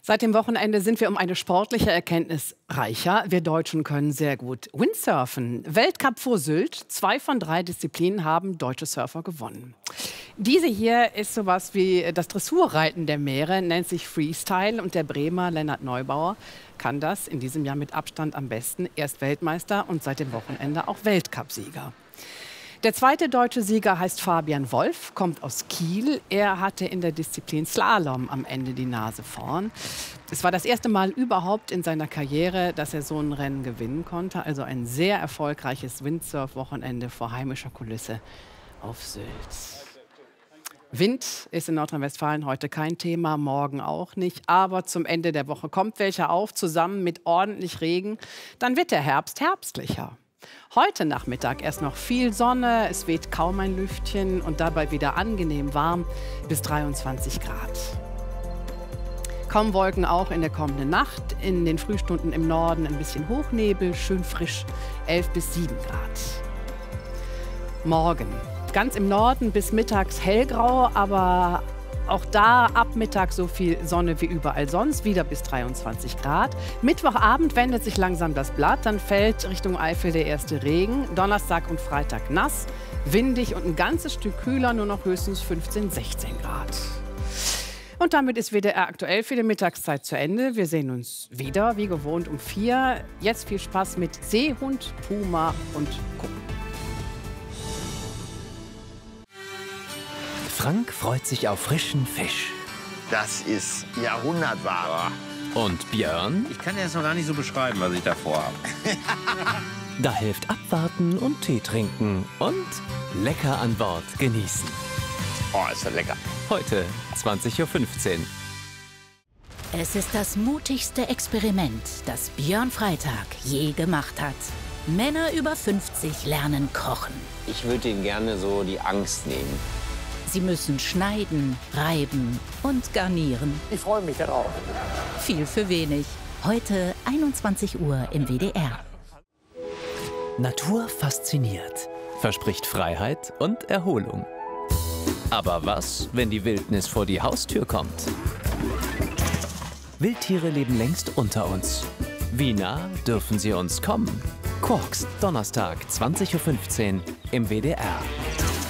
Seit dem Wochenende sind wir um eine sportliche Erkenntnis reicher. Wir Deutschen können sehr gut Windsurfen. Weltcup vor Sylt. 2 von 3 Disziplinen haben deutsche Surfer gewonnen. Diese hier ist sowas wie das Dressurreiten der Meere, nennt sich Freestyle. Und der Bremer Lennart Neubauer kann das in diesem Jahr mit Abstand am besten. Erst Weltmeister und seit dem Wochenende auch Weltcupsieger. Der zweite deutsche Sieger heißt Fabian Wolf, kommt aus Kiel. Er hatte in der Disziplin Slalom am Ende die Nase vorn. Es war das erste Mal überhaupt in seiner Karriere, dass er so ein Rennen gewinnen konnte. Also ein sehr erfolgreiches Windsurf-Wochenende vor heimischer Kulisse auf Sylt. Wind ist in Nordrhein-Westfalen heute kein Thema, morgen auch nicht. Aber zum Ende der Woche kommt welcher auf, zusammen mit ordentlich Regen. Dann wird der Herbst herbstlicher. Heute Nachmittag erst noch viel Sonne, es weht kaum ein Lüftchen und dabei wieder angenehm warm bis 23 Grad. Kaum Wolken auch in der kommenden Nacht, in den Frühstunden im Norden ein bisschen Hochnebel, schön frisch, 11 bis 7 Grad. Morgen ganz im Norden bis mittags hellgrau, aber auch da ab Mittag so viel Sonne wie überall sonst, wieder bis 23 Grad. Mittwochabend wendet sich langsam das Blatt, dann fällt Richtung Eifel der erste Regen. Donnerstag und Freitag nass, windig und ein ganzes Stück kühler, nur noch höchstens 15, 16 Grad. Und damit ist WDR aktuell für die Mittagszeit zu Ende. Wir sehen uns wieder, wie gewohnt, um 4. Jetzt viel Spaß mit Seehund, Puma und Co. Frank freut sich auf frischen Fisch. Das ist Jahrhundertware. Und Björn? Ich kann dir das noch gar nicht so beschreiben, was ich davor habe. Da hilft abwarten und Tee trinken und lecker an Bord genießen. Oh, ist ja lecker. Heute 20:15 Uhr. Es ist das mutigste Experiment, das Björn Freitag je gemacht hat. Männer über 50 lernen kochen. Ich würde ihnen gerne so die Angst nehmen. Sie müssen schneiden, reiben und garnieren. Ich freue mich darauf. Viel für wenig. Heute 21 Uhr im WDR. Natur fasziniert, verspricht Freiheit und Erholung. Aber was, wenn die Wildnis vor die Haustür kommt? Wildtiere leben längst unter uns. Wie nah dürfen sie uns kommen? Quarks, Donnerstag, 20:15 Uhr im WDR.